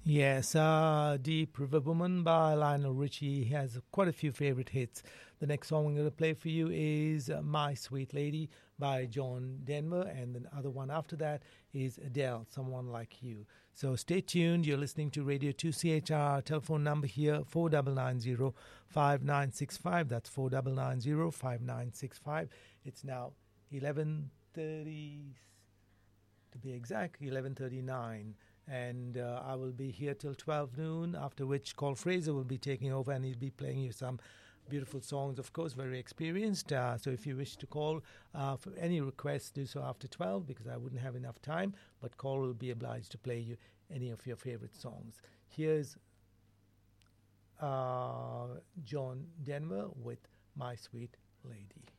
Yes, Deep River Woman by Lionel Richie. He has quite a few favorite hits. The next song I'm going to play for you is My Sweet Lady by John Denver, and the other one after that is Adele, Someone Like You. So stay tuned. You're listening to Radio 2CHR. Telephone number here, 4990-5965. That's 4990-5965. It's now 11:30, to be exact, 11:39. And I will be here till 12 noon, after which Cole Fraser will be taking over and he'll be playing you some beautiful songs, of course, very experienced. So if you wish to call for any requests, do so after 12 because I wouldn't have enough time, but Cole will be obliged to play you any of your favorite songs. Here's John Denver with My Sweet Lady.